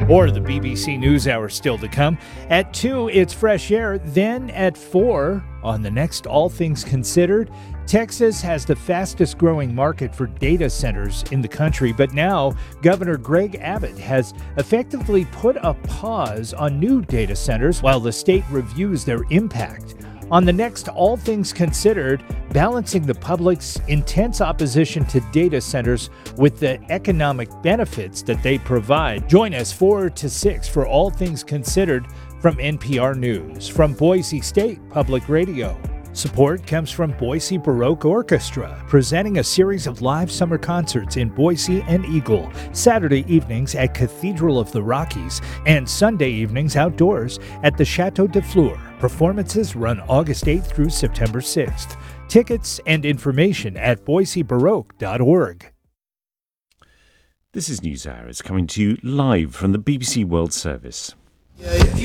or the BBC NewsHour still to come. At 2, it's Fresh Air. Then at 4, on the next All Things Considered, Texas has the fastest growing market for data centers in the country, but now Governor Greg Abbott has effectively put a pause on new data centers while the state reviews their impact. On the next All Things Considered, balancing the public's intense opposition to data centers with the economic benefits that they provide. Join us 4 to 6 for All Things Considered from NPR News, from Boise State Public Radio. Support comes from Boise Baroque Orchestra, presenting a series of live summer concerts in Boise and Eagle, Saturday evenings at Cathedral of the Rockies, and Sunday evenings outdoors at the Chateau de Fleur. Performances run August 8th through September 6th. Tickets and information at boisebaroque.org. This is NewsHour. It's coming to you live from the BBC World Service. Yeah, if